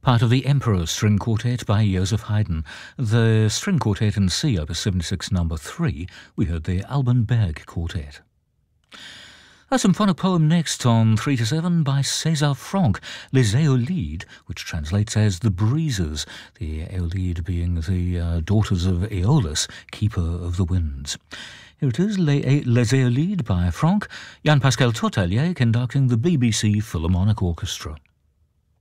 part of the Emperor String Quartet by Joseph Haydn. The String Quartet in C, Opus 76, number 3, we heard the Alban Berg Quartet. A symphonic poem next on 3 to 7 by César Franck, Les Éolides, which translates as The Breezes, the Éolides being the daughters of Aeolus, keeper of the winds. Here it is, Les Éolides by Franck, Jan-Pascal Tortelier conducting the BBC Philharmonic Orchestra.